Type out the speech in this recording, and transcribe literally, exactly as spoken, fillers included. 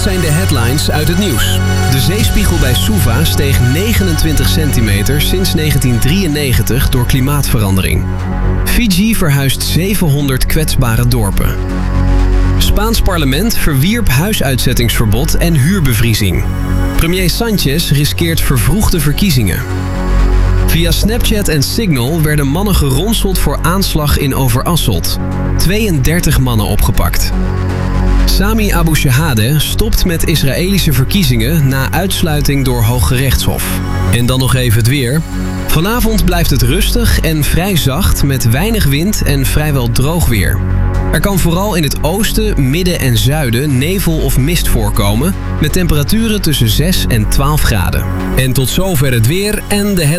zijn de headlines uit het nieuws. De zeespiegel bij Suva steeg negenentwintig centimeter sinds negentien drieënnegentig door klimaatverandering. Fiji verhuist zevenhonderd kwetsbare dorpen. Spaans parlement verwierp huisuitzettingsverbod en huurbevriezing. Premier Sanchez riskeert vervroegde verkiezingen. Via Snapchat en Signal werden mannen geronseld voor aanslag in Overasselt. tweeëndertig mannen opgepakt. Sami Abu Shahade stopt met Israëlische verkiezingen na uitsluiting door Hooggerechtshof. En dan nog even het weer. Vanavond blijft het rustig en vrij zacht met weinig wind en vrijwel droog weer. Er kan vooral in het oosten, midden en zuiden nevel of mist voorkomen met temperaturen tussen zes en twaalf graden. En tot zover het weer en de headlines.